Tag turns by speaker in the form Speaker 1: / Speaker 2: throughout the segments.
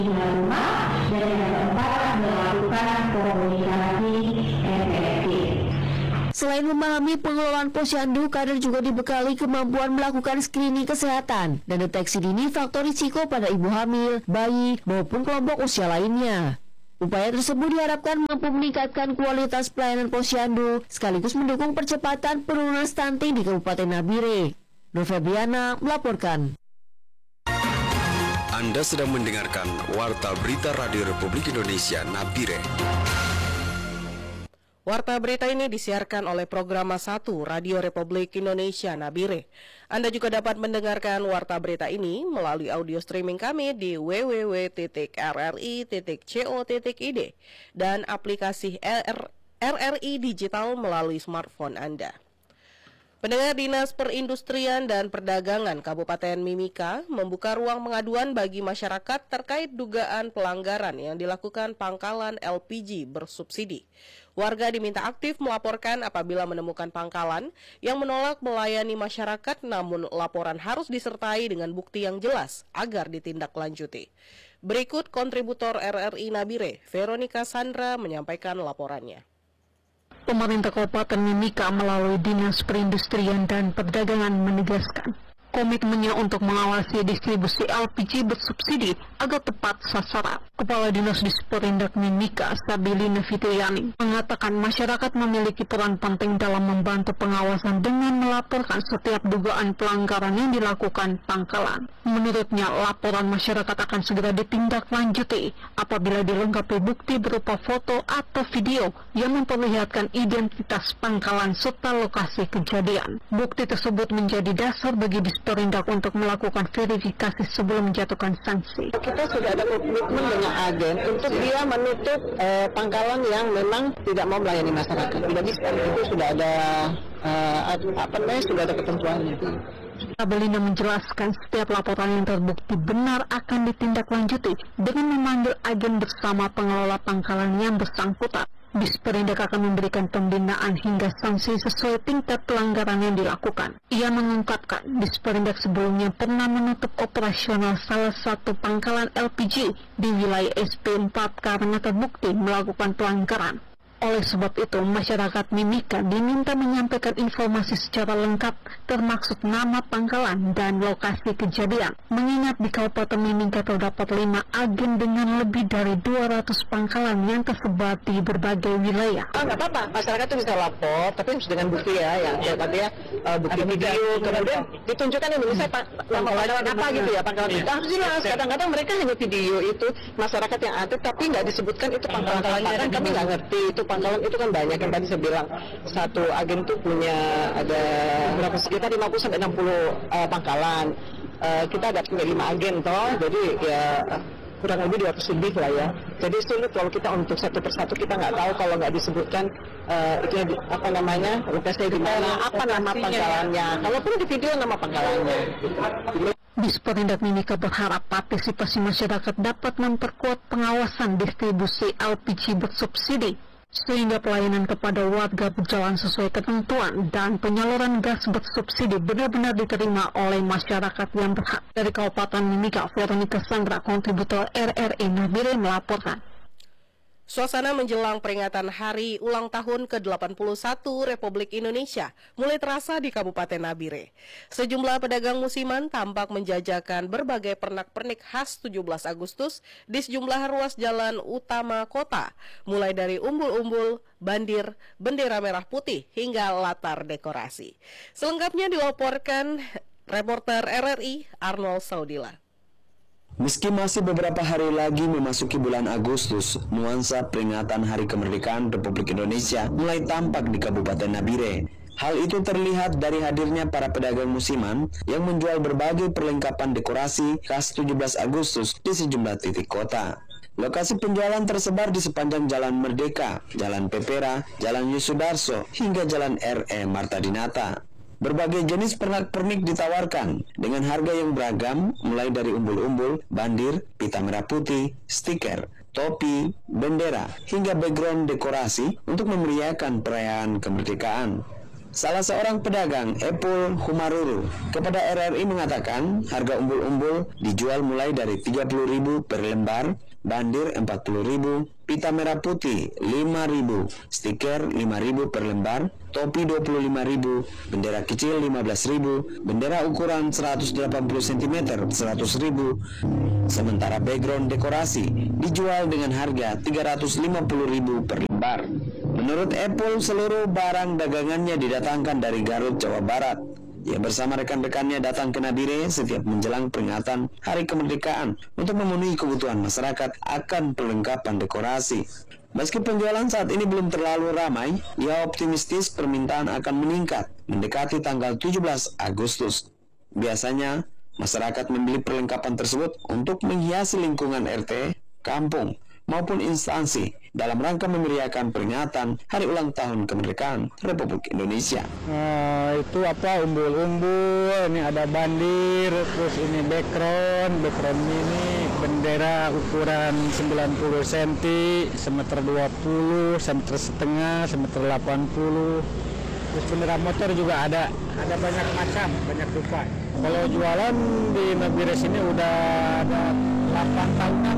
Speaker 1: rumah, dan yang keempat melakukan komunikasi efektif.
Speaker 2: Selain memahami pengelolaan posyandu, kader juga dibekali kemampuan melakukan screening kesehatan dan deteksi dini faktor risiko pada ibu hamil, bayi, maupun kelompok usia lainnya. Upaya tersebut diharapkan mampu meningkatkan kualitas pelayanan posyandu sekaligus mendukung percepatan penurunan stunting di Kabupaten Nabire. Nur Febriana melaporkan.
Speaker 3: Anda sedang mendengarkan Warta Berita Radio Republik Indonesia Nabire.
Speaker 4: Warta berita ini disiarkan oleh Programa 1 Radio Republik Indonesia Nabire. Anda juga dapat mendengarkan warta berita ini melalui audio streaming kami di www.rri.co.id dan aplikasi RRI Digital melalui smartphone Anda. Pendengar, Dinas Perindustrian dan Perdagangan Kabupaten Mimika membuka ruang pengaduan bagi masyarakat terkait dugaan pelanggaran yang dilakukan pangkalan LPG bersubsidi. Warga diminta aktif melaporkan apabila menemukan pangkalan yang menolak melayani masyarakat, namun laporan harus disertai dengan bukti yang jelas agar ditindaklanjuti. Berikut kontributor RRI Nabire, Veronica Sandra, menyampaikan laporannya.
Speaker 5: Pemerintah Kabupaten Mimika melalui Dinas Perindustrian dan Perdagangan menegaskan komitmennya untuk mengawasi distribusi LPG bersubsidi agar tepat sasaran. Kepala Dinas Disperindak Mimika, Sabilina Fitriani, mengatakan masyarakat memiliki peran penting dalam membantu pengawasan dengan melaporkan setiap dugaan pelanggaran yang dilakukan pangkalan. Menurutnya, laporan masyarakat akan segera ditindaklanjuti apabila dilengkapi bukti berupa foto atau video yang memperlihatkan identitas pangkalan serta lokasi kejadian. Bukti tersebut menjadi dasar bagi Disperindak untuk melakukan verifikasi sebelum menjatuhkan sanksi.
Speaker 6: Kita sudah ada komitmen dengan agen untuk dia menutup pangkalan yang memang tidak mau melayani masyarakat. Jadi itu sudah ada sudah ada ketentuannya.
Speaker 5: Sabilina menjelaskan setiap laporan yang terbukti benar akan ditindaklanjuti dengan memanggil agen bersama pengelola pangkalan yang bersangkutan. Disperindak akan memberikan pembinaan hingga sanksi sesuai tingkat pelanggaran yang dilakukan. Ia mengungkapkan Disperindak sebelumnya pernah menutup operasional salah satu pangkalan LPG di wilayah SP4 karena terbukti melakukan pelanggaran. Oleh sebab itu, masyarakat Mimika diminta menyampaikan informasi secara lengkap, termasuk nama pangkalan dan lokasi kejadian. Mengingat di Kabupaten Mimika terdapat 5 agen dengan lebih dari 200 pangkalan yang tersebar di berbagai wilayah.
Speaker 6: Nggak apa-apa, masyarakat itu bisa lapor, tapi harus dengan bukti ya, yang tadi ya, bukti video, kemudian ditunjukkan Indonesia nama pangkalan apa gitu ya, pangkalan itu harus jelas. Kadang-kadang mereka hanya video itu masyarakat yang aktif, tapi nggak disebutkan itu pangkalannya, kan kami nggak ngerti itu pangkalan itu kan banyak yang tadi saya bilang satu agen itu punya ada berapa sekitar 50-60 pangkalan. Kita ada punya 5 agen toh, jadi ya kurang lebih 200 lebih lah ya. Jadi sulit kalau kita untuk satu persatu, kita nggak tahu kalau nggak disebutkan itu apa namanya, lokasinya di mana, apa nama pangkalannya. Kalaupun di video nama pangkalannya.
Speaker 5: Disperindak Mimika berharap partisipasi masyarakat dapat memperkuat pengawasan distribusi LPG bersubsidi sehingga pelayanan kepada warga berjalan sesuai ketentuan dan penyaluran gas bersubsidi benar-benar diterima oleh masyarakat yang berhak. Dari Kabupaten Mimika, Veronica Sandra, kontributor RRI Nabire melaporkan.
Speaker 4: Suasana menjelang peringatan Hari Ulang Tahun ke-81 Republik Indonesia mulai terasa di Kabupaten Nabire. Sejumlah pedagang musiman tampak menjajakan berbagai pernak-pernik khas 17 Agustus di sejumlah ruas jalan utama kota, mulai dari umbul-umbul, bandir, bendera merah putih, hingga latar dekorasi. Selengkapnya dilaporkan reporter RRI Arnold Saudila.
Speaker 7: Meski masih beberapa hari lagi memasuki bulan Agustus, nuansa peringatan Hari Kemerdekaan Republik Indonesia mulai tampak di Kabupaten Nabire. Hal itu terlihat dari hadirnya para pedagang musiman yang menjual berbagai perlengkapan dekorasi khas 17 Agustus di sejumlah titik kota. Lokasi penjualan tersebar di sepanjang Jalan Merdeka, Jalan Pepera, Jalan Yusudarso, hingga Jalan R.E. Marta Dinata. Berbagai jenis pernak-pernik ditawarkan dengan harga yang beragam, mulai dari umbul-umbul, bandir, pita merah putih, stiker, topi, bendera, hingga background dekorasi untuk memeriahkan perayaan kemerdekaan. Salah seorang pedagang, Epul Humaruru, kepada RRI mengatakan harga umbul-umbul dijual mulai dari 30.000 per lembar, bandir 40.000, pita merah putih 5.000, stiker 5.000 per lembar, topi 25.000, bendera kecil 15.000, bendera ukuran 180 cm 100.000, sementara background dekorasi dijual dengan harga 350.000 per lembar. Menurut Epul, seluruh barang dagangannya didatangkan dari Garut, Jawa Barat. Ia bersama rekan-rekannya datang ke Nabire setiap menjelang peringatan Hari Kemerdekaan untuk memenuhi kebutuhan masyarakat akan perlengkapan dekorasi. Meski penjualan saat ini belum terlalu ramai, ia optimistis permintaan akan meningkat mendekati tanggal 17 Agustus. Biasanya, masyarakat membeli perlengkapan tersebut untuk menghiasi lingkungan RT, kampung, maupun instansi dalam rangka memeriahkan peringatan Hari Ulang Tahun Kemerdekaan Republik Indonesia.
Speaker 8: Itu umbul-umbul, ini ada bandir, terus ini background mini, bendera ukuran 90 cm, semeter 20, semeter setengah, semeter 80. Terus bendera motor juga ada banyak macam, banyak rupa. Kalau jualan di Nabire sini udah ada 8 tahunan.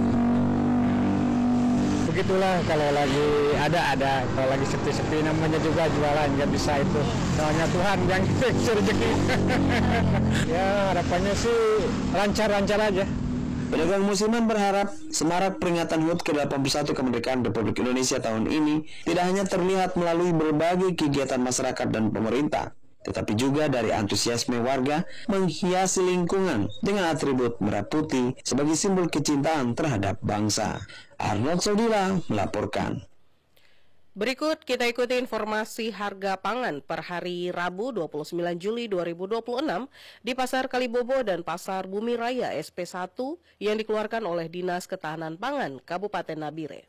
Speaker 8: Begitulah, kalau lagi ada, kalau lagi sepi-sepi namanya juga jualan, nggak bisa itu. Soalnya Tuhan yang kasih rezeki. Ya harapannya sih lancar-lancar aja.
Speaker 7: Pedagang musiman berharap semarak peringatan HUT ke-81 kemerdekaan Republik Indonesia tahun ini tidak hanya terlihat melalui berbagai kegiatan masyarakat dan pemerintah, tetapi juga dari antusiasme warga menghiasi lingkungan dengan atribut merah putih sebagai simbol kecintaan terhadap bangsa. Arnold Sodila melaporkan.
Speaker 4: Berikut kita ikuti informasi harga pangan per hari Rabu 29 Juli 2026 di Pasar Kalibobo dan Pasar Bumi Raya SP1 yang dikeluarkan oleh Dinas Ketahanan Pangan Kabupaten Nabire.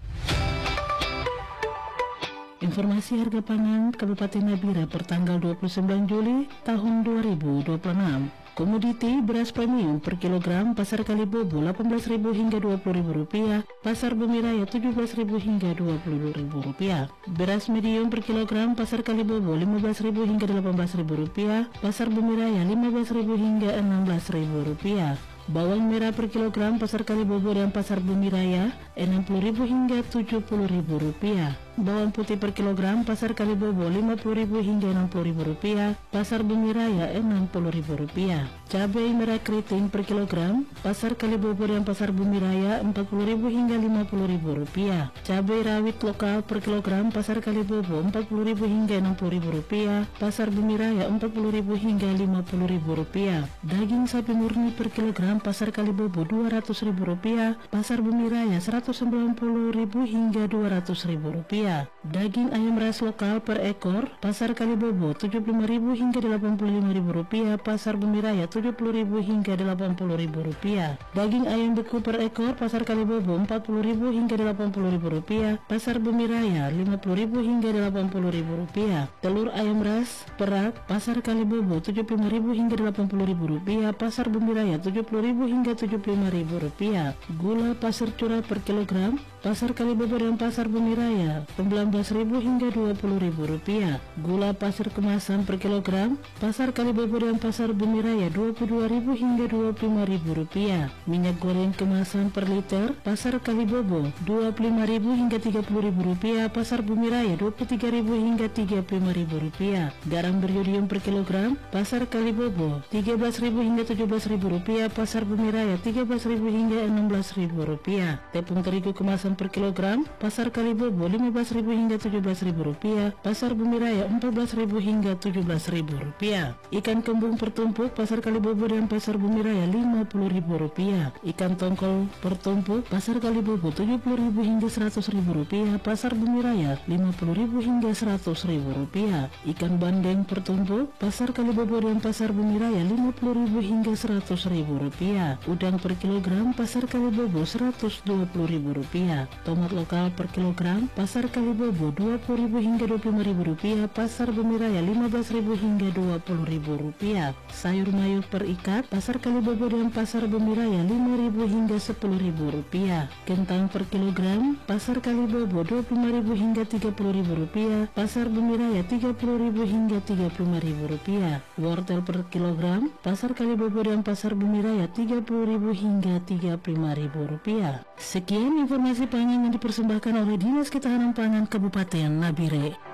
Speaker 9: Informasi harga pangan Kabupaten Nabire per tanggal 29 Juli tahun 2026. Komoditi beras premium per kilogram Pasar Kalibobo 18.000 hingga 20.000 rupiah, Pasar Bumi Raya 17.000 hingga 20.000 rupiah. Beras medium per kilogram Pasar Kalibobo 15.000 hingga 18.000 rupiah, Pasar Bumi Raya 15.000 hingga 16.000 rupiah. Bawang merah per kilogram Pasar Kalibobo dan Pasar Bumi Raya 60.000 hingga 70.000 rupiah. Bawang putih per kilogram Pasar Kalibobo 50.000 hingga 60.000 rupiah, Pasar Bumi Raya 60.000 rupiah. Cabai merah keriting per kilogram Pasar Kalibobo dan Pasar Bumi Raya 40.000 hingga 50.000 rupiah. Cabai rawit lokal per kilogram Pasar Kalibobo 40.000 hingga 60.000 rupiah, Pasar Bumi Raya 40.000 hingga 50.000 rupiah. Daging sapi murni per kilogram Pasar Kalibobo 200.000 rupiah, Pasar Bumi Raya 190.000 hingga 200.000 rupiah. Daging ayam ras lokal per ekor Pasar Kalibobo 75.000 hingga 85.000 rupiah, Pasar Bumi Raya 70.000 hingga 80.000 rupiah. Daging ayam beku per ekor Pasar Kalibobo 40.000 hingga 80.000 rupiah, Pasar Bumi Raya 50.000 hingga 80.000 rupiah. Telur ayam ras perak Pasar Kalibobo 75.000 hingga 80.000 rupiah, Pasar Bumi Raya 70.000 hingga 75.000 rupiah. Gula pasir curah per kilogram Pasar Kalibobo dan Pasar Bumi Raya 19.000 hingga 20.000 rupiah. Gula pasir kemasan per kilogram Pasar Kalibobo dan Pasar Bumi Raya 22.000 hingga 25.000 rupiah. Minyak goreng kemasan per liter Pasar Kalibobo 25.000 hingga 30.000 rupiah, Pasar Bumi Raya 23.000 hingga 35.000 rupiah. Garam beriodium per kilogram Pasar Kalibobo 13.000 hingga 17.000 rupiah, Pasar Bumi Raya 13.000 hingga 16.000 rupiah. Tepung terigu kemasan per kilogram Pasar Kalibobo 15.000 hingga 17.000 rupiah, Pasar Bumi Raya 14.000 hingga 17.000 rupiah. Ikan kembung pertumpuk Pasar Kalibobo dan Pasar Bumi Raya 50.000 rupiah. Ikan tongkol pertumpuk Pasar Kalibobo 70.000 hingga 100.000 rupiah, Pasar Bumi Raya 50.000 hingga 100.000 rupiah. Ikan bandeng pertumpuk Pasar Kalibobo dan Pasar Bumi Raya 50.000 hingga 100.000 rupiah. Udang per kilogram Pasar Kalibobo 120.000 rupiah. Tomat lokal per kilogram Pasar Kalibobo Rp20.000 hingga Rp25.000, pasar Bumiraya Rp15.000 hingga Rp20.000. Sayur mayur per ikat, pasar Kalibobo dan pasar Bumiraya Rp5.000 hingga Rp10.000. Kentang per kilogram, pasar Kalibobo Rp25.000 hingga Rp30.000, pasar Bumiraya Rp30.000 hingga Rp35.000. Wortel per kilogram, pasar Kalibobo dan pasar Bumiraya Rp30.000 hingga Rp35.000. Sekian informasi pangan yang dipersembahkan oleh Dinas Ketahanan Pangan Kabupaten Nabire.